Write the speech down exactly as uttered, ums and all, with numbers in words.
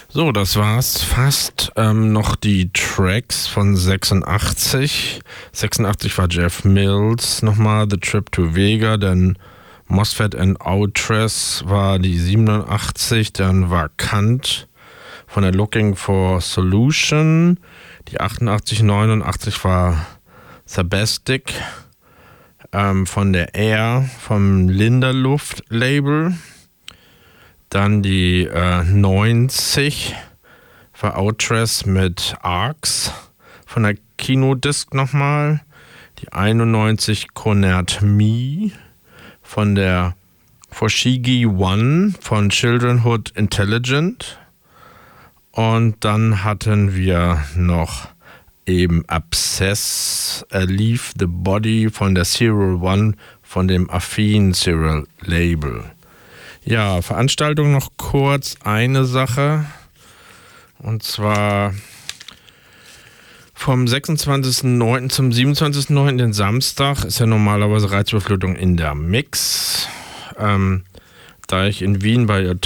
So, das war's fast. Ähm, noch die Tracks von sechsundachtzig. sechsundachtzig war Jeff Mills nochmal, The Trip to Vega, dann MOSFET and Outress war die siebenundachtzig, dann war Kant von der Looking for Solution, die achtundachtzig, neunundachtzig war Sabestic ähm, von der Air, vom Linderluft Label. Dann die äh, neunzig war Outress mit Arcs von der Kinodisc nochmal. Die einundneunzig Konert Me von der Fushigi One von Childrenhood Intelligent. Und dann hatten wir noch eben Abscess, uh, Leave the Body von der Serial One von dem Affin Serial Label. Ja, Veranstaltung noch kurz eine Sache. Und zwar vom sechsundzwanzigsten neunten zum siebenundzwanzigsten neunten den Samstag ist ja normalerweise Reizüberflutung in der Mix. Ähm, da ich in Wien bei